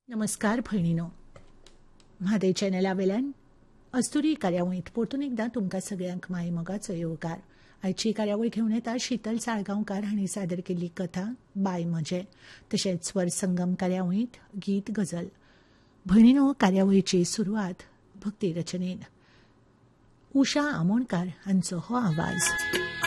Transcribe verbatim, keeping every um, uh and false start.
नमस्कार भयणीनो, म्हादय चॅनला वेल्यान अस्तुरी कार्यावळींत परतून एकदां तुमकां सगळ्यांक माय मोगाचो येवकार. आयची कार्यावळ घेवन येता शीतल साळगांवकार हांणी सादर केल्ली कथा बाय म्हजे, तशेंच स्वर संगम कार्यावळींत गीत गजल. भयणीनो, कार्यावळीची सुरवात भक्ती रचनेन. उशा आमोणकार हांचो हो आवाज.